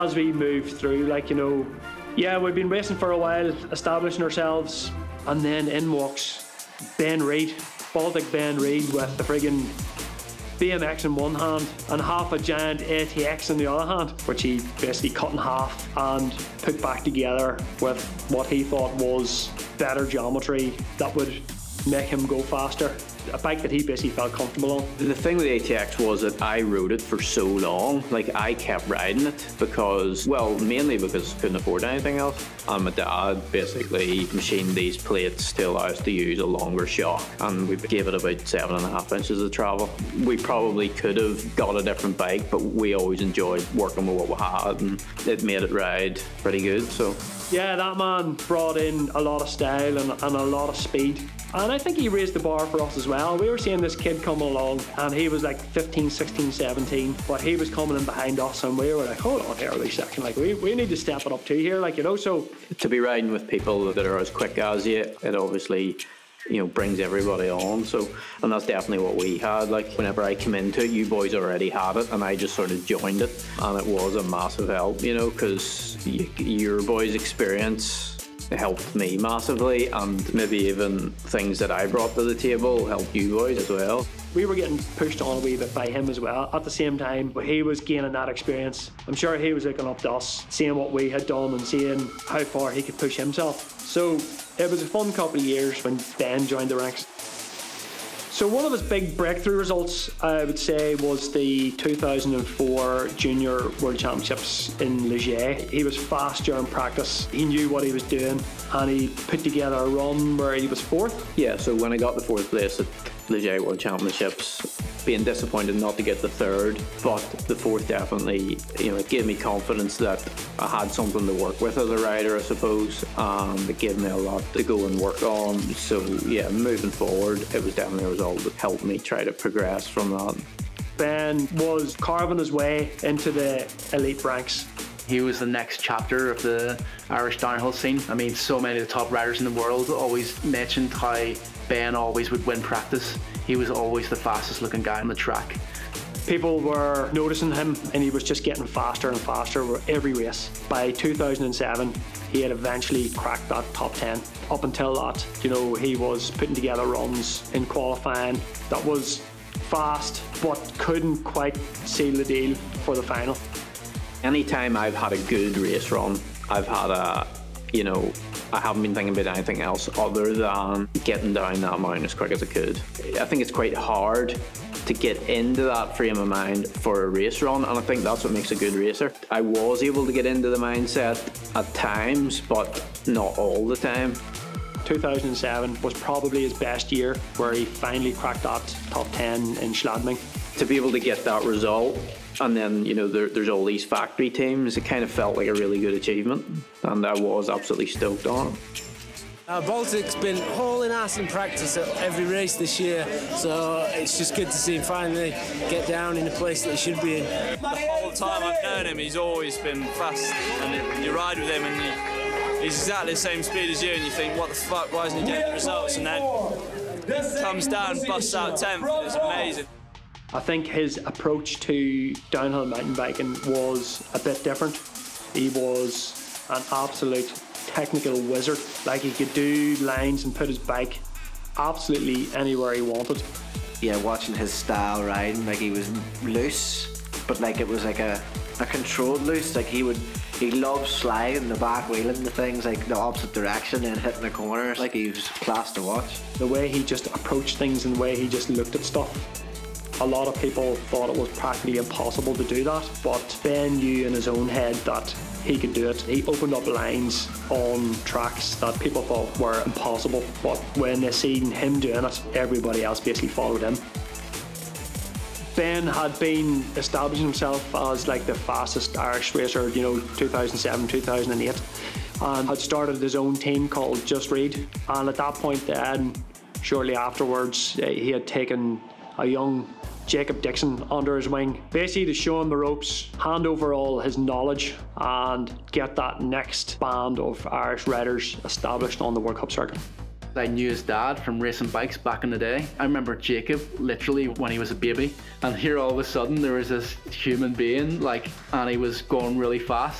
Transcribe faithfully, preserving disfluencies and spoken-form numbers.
As we moved through, like, you know, yeah, we've been racing for a while, establishing ourselves, and then in walks Ben Reid, Baltic Ben Reid, with the friggin' B M X in one hand and half a giant A T X in the other hand, which he basically cut in half and put back together with what he thought was better geometry that would make him go faster. A bike that he basically felt comfortable on. The thing with the A T X was that I rode it for so long. Like, I kept riding it because, well, mainly because I couldn't afford anything else. And my dad basically machined these plates to allow us to use a longer shock. And we gave it about seven and a half inches of travel. We probably could have got a different bike, but we always enjoyed working with what we had, and it made it ride pretty good, so. Yeah, that man brought in a lot of style and, and a lot of speed. And I think he raised the bar for us as well. We were seeing this kid coming along, and he was like fifteen, sixteen, seventeen, but he was coming in behind us, and we were like, hold on here a wee second, like we, we need to step it up too here, like, you know, so. To be riding with people that are as quick as you, it obviously, you know, brings everybody on, so, and that's definitely what we had. Like, whenever I came into it, you boys already had it, and I just sort of joined it, and it was a massive help, you know, because you, your boys' experience helped me massively, and maybe even things that I brought to the table helped you boys as well. We were getting pushed on a wee bit by him as well at the same time, but he was gaining that experience. I'm sure he was looking up to us, seeing what we had done and seeing how far he could push himself. So it was a fun couple of years when Ben joined the ranks. So one of his big breakthrough results, I would say, was the two thousand four Junior World Championships in Ligier. He was fast during practice, he knew what he was doing, and he put together a run where he was fourth. Yeah, so when I got the fourth place at Ligier World Championships, being disappointed not to get the third, but the fourth definitely, you know, it gave me confidence that I had something to work with as a rider, I suppose, and it gave me a lot to go and work on. So yeah, moving forward, it was definitely a result that helped me try to progress from that. Ben was carving his way into the elite ranks. He was the next chapter of the Irish downhill scene. I mean, so many of the top riders in the world always mentioned how Ben always would win practice. He was always the fastest looking guy on the track. People were noticing him, and he was just getting faster and faster with every race. By two thousand seven, he had eventually cracked that top ten. Up until that, you know, he was putting together runs in qualifying that was fast, but couldn't quite seal the deal for the final. Anytime I've had a good race run, I've had a, you know, I haven't been thinking about anything else other than getting down that mountain as quick as I could. I think it's quite hard to get into that frame of mind for a race run, and I think that's what makes a good racer. I was able to get into the mindset at times, but not all the time. two thousand seven was probably his best year, where he finally cracked that top ten in Schladming. To be able to get that result, and then, you know, there, there's all these factory teams, it kind of felt like a really good achievement, and I was absolutely stoked on it. Uh, Baltic's been hauling ass in practice at every race this year, so it's just good to see him finally get down in the place that he should be in. The whole time I've known him, he's always been fast, and you ride with him and he, he's exactly the same speed as you, and you think, what the fuck, why isn't he getting the results? And then comes down, busts out tenth, it's amazing. I think his approach to downhill mountain biking was a bit different. He was an absolute technical wizard. Like, he could do lines and put his bike absolutely anywhere he wanted. Yeah, watching his style riding, like, he was loose, but like it was like a, a controlled loose. Like, he would, he loved sliding the back, wheeling the things like the opposite direction and hitting the corners. Like, he was class to watch. The way he just approached things and the way he just looked at stuff. A lot of people thought it was practically impossible to do that, but Ben knew in his own head that he could do it. He opened up lines on tracks that people thought were impossible, but when they seen him doing it, everybody else basically followed him. Ben had been establishing himself as like the fastest Irish racer, you know, two thousand seven, two thousand eight, and had started his own team called Just Reid. And at that point then, shortly afterwards, he had taken a young Jacob Dixon under his wing, basically to show him the ropes, hand over all his knowledge, and get that next band of Irish riders established on the World Cup circuit. I knew his dad from racing bikes back in the day. I remember Jacob literally when he was a baby, and here all of a sudden there was this human being, like, and he was going really fast.